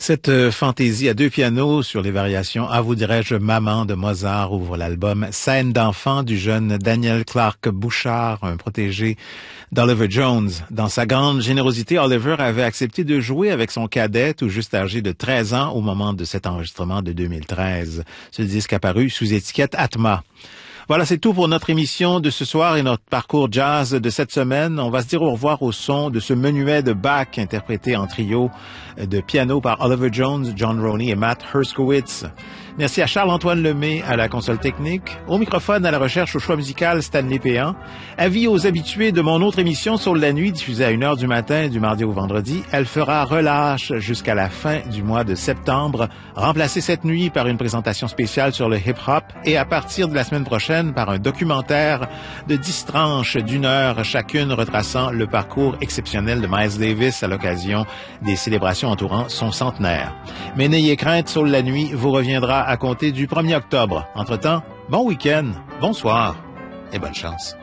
Cette fantaisie à deux pianos sur les variations « À vous dirais-je maman » de Mozart ouvre l'album « Scène d'enfant » du jeune Daniel Clark Bouchard, un protégé d'Oliver Jones. Dans sa grande générosité, Oliver avait accepté de jouer avec son cadet, tout juste âgé de 13 ans, au moment de cet enregistrement de 2013. Ce disque apparu sous étiquette Atma. Voilà, c'est tout pour notre émission de ce soir et notre parcours jazz de cette semaine. On va se dire au revoir au son de ce menuet de Bach interprété en trio de piano par Oliver Jones, John Roney et Matt Herskowitz. Merci à Charles-Antoine Lemay à la console technique, au microphone à la recherche au choix musical Stanley Péan. Avis aux habitués de mon autre émission Sur la nuit diffusée à 1h du matin du mardi au vendredi. Elle fera relâche jusqu'à la fin du mois de septembre, remplacée cette nuit par une présentation spéciale sur le hip-hop et à partir de la semaine prochaine par un documentaire de 10 tranches d'1 heure chacune retraçant le parcours exceptionnel de Miles Davis à l'occasion des célébrations entourant son centenaire. Mais n'ayez crainte, Sur la nuit vous reviendra à compter du 1er octobre. Entre-temps, bon week-end, bonsoir et bonne chance.